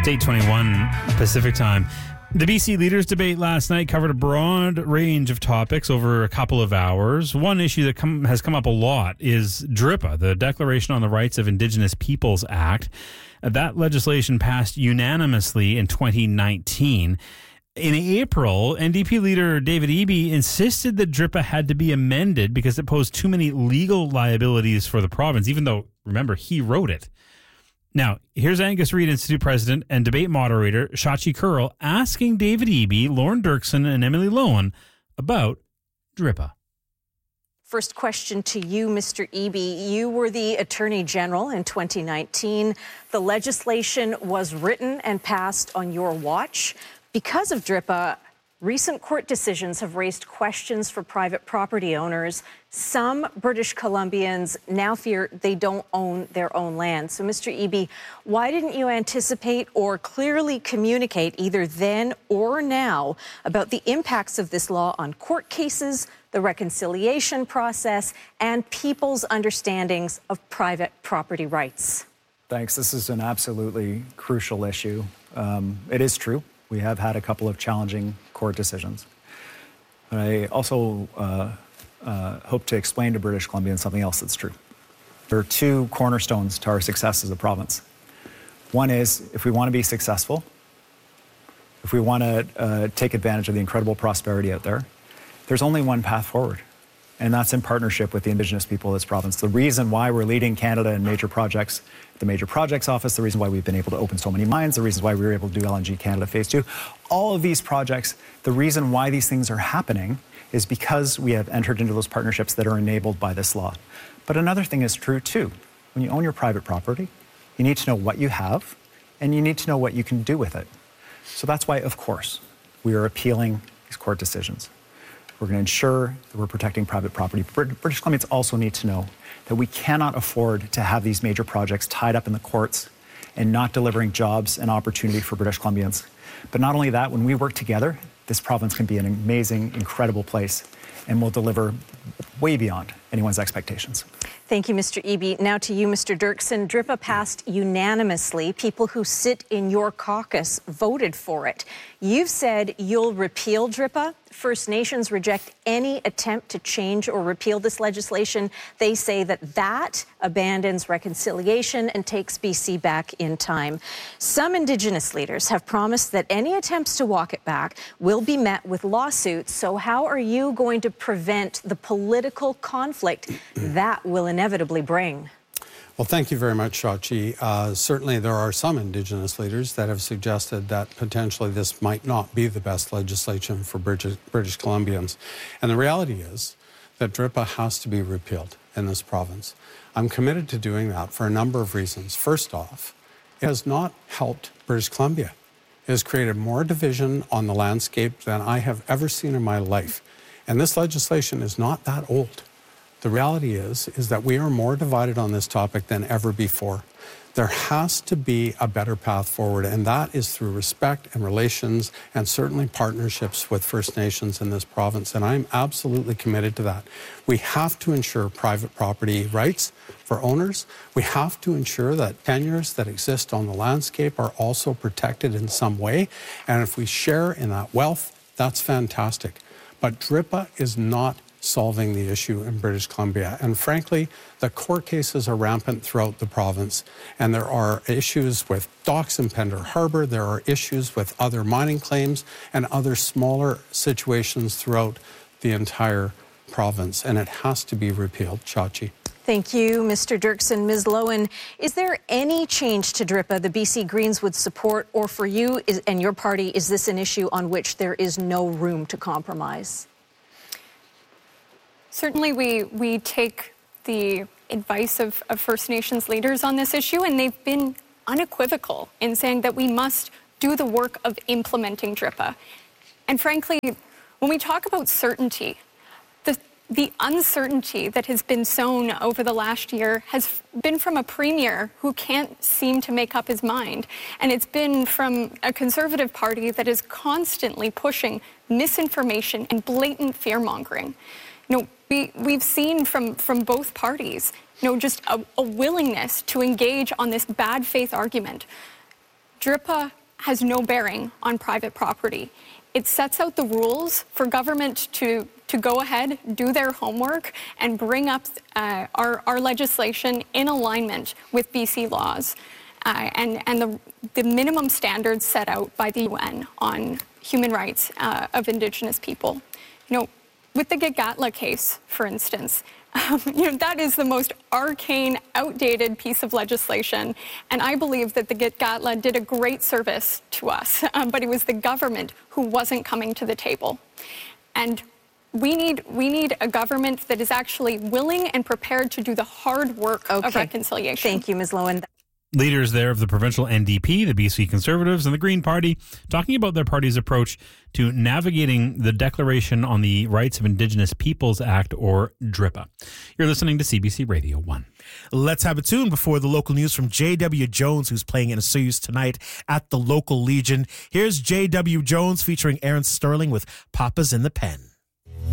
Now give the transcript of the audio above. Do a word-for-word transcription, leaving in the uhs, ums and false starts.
It's eight twenty-one Pacific time. The B C Leaders debate last night covered a broad range of topics over a couple of hours. One issue that come, has come up a lot is DRIPA, the Declaration on the Rights of Indigenous Peoples Act. That legislation passed unanimously in twenty nineteen. In April, N D P leader David Eby insisted that DRIPA had to be amended because it posed too many legal liabilities for the province, even though, remember, he wrote it. Now, here's Angus Reid Institute president and debate moderator Shachi Kurl asking David Eby, Lauren Dirksen, and Emily Lowen about DRIPA. First question to you, Mister Eby. You were the Attorney General in twenty nineteen. The legislation was written and passed on your watch. Because of DRIPA, recent court decisions have raised questions for private property owners. Some British Columbians now fear they don't own their own land. So, Mister Eby, why didn't you anticipate or clearly communicate either then or now about the impacts of this law on court cases, the reconciliation process, and people's understandings of private property rights? Thanks. This is an absolutely crucial issue. Um, it is true. We have had a couple of challenging court decisions. But I also uh, uh, hope to explain to British Columbians something else that's true. There are two cornerstones to our success as a province. One is, if we want to be successful, if we want to uh, take advantage of the incredible prosperity out there, there's only one path forward, and that's in partnership with the Indigenous people of this province. The reason why we're leading Canada in major projects, the Major Projects Office, the reason why we've been able to open so many mines, the reasons why we were able to do L N G Canada Phase two, all of these projects, the reason why these things are happening is because we have entered into those partnerships that are enabled by this law. But another thing is true too. When you own your private property, you need to know what you have, and you need to know what you can do with it. So that's why, of course, we are appealing these court decisions. We're going to ensure that we're protecting private property. British Columbians also need to know that we cannot afford to have these major projects tied up in the courts and not delivering jobs and opportunity for British Columbians. But not only that, when we work together, this province can be an amazing, incredible place, and will deliver way beyond anyone's expectations. Thank you, Mister Eby. Now to you, Mister Dirksen. DRIPA passed unanimously. People who sit in your caucus voted for it. You've said you'll repeal DRIPA. First Nations reject any attempt to change or repeal this legislation. They say that that abandons reconciliation and takes B C back in time. Some Indigenous leaders have promised that any attempts to walk it back will be met with lawsuits. So how are you going to prevent the political conflict that will inevitably bring? Well, thank you very much, Shachi. Uh, certainly there are some Indigenous leaders that have suggested that potentially this might not be the best legislation for British, British Columbians. And the reality is that DRIPA has to be repealed in this province. I'm committed to doing that for a number of reasons. First off, it has not helped British Columbia. It has created more division on the landscape than I have ever seen in my life. And this legislation is not that old. The reality is, is that we are more divided on this topic than ever before. There has to be a better path forward, and that is through respect and relations and certainly partnerships with First Nations in this province, and I'm absolutely committed to that. We have to ensure private property rights for owners. We have to ensure that tenures that exist on the landscape are also protected in some way, and if we share in that wealth, that's fantastic. But DRIPA is not solving the issue in British Columbia. And frankly, the court cases are rampant throughout the province. And there are issues with docks in Pender Harbour, there are issues with other mining claims and other smaller situations throughout the entire province. And it has to be repealed. Shachi. Thank you, Mister Dirksen. Miz Lowen, is there any change to DRIPA the B C Greens would support, or for you is, and your party, is this an issue on which there is no room to compromise? Certainly, we, we take the advice of, of First Nations leaders on this issue, and they've been unequivocal in saying that we must do the work of implementing DRIPA. And frankly, when we talk about certainty, the, the uncertainty that has been sown over the last year has been from a premier who can't seem to make up his mind. And it's been from a Conservative Party that is constantly pushing misinformation and blatant fear-mongering. You know, we, we've seen from, from both parties, you know, just a, a willingness to engage on this bad faith argument. DRIPA has no bearing on private property. It sets out the rules for government to, to go ahead, do their homework, and bring up uh, our, our legislation in alignment with B C laws uh, and, and the, the minimum standards set out by the U N on human rights uh, of Indigenous people. You know, with the Gitga'ala case, for instance, Um, you know, that is the most arcane, outdated piece of legislation. And I believe that the Gitga'ala did a great service to us, um, but it was the government who wasn't coming to the table. And we need, we need a government that is actually willing and prepared to do the hard work okay. of reconciliation. Thank you, Miz Loewen. Leaders there of the provincial N D P, the B C Conservatives, and the Green Party talking about their party's approach to navigating the Declaration on the Rights of Indigenous Peoples Act, or DRIPA. You're listening to C B C Radio one. Let's have a tune before the local news from J W Jones, who's playing in a Soyuz tonight at the local Legion. Here's J W Jones featuring Aaron Sterling with Papa's in the Pen.